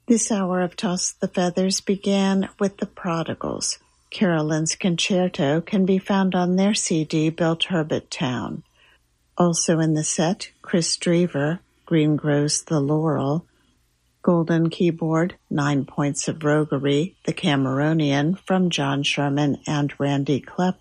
This hour of Toss the Feathers began with The Prodigals. Carolyn's Concerto can be found on their CD, Built Herbert Town. Also in the set, Chris Drever, Green Grows the Laurel, Golden Keyboard, 9 Points of Roguery, The Cameronian from John Sherman and Randy Klepp,